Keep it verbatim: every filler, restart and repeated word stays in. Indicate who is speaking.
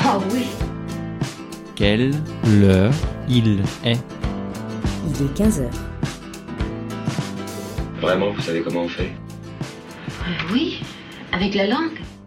Speaker 1: Oh oui.
Speaker 2: Quelle heure il est?
Speaker 3: Il est quinze heures.
Speaker 4: Vraiment, vous savez comment on fait?
Speaker 1: Euh, oui, avec la langue.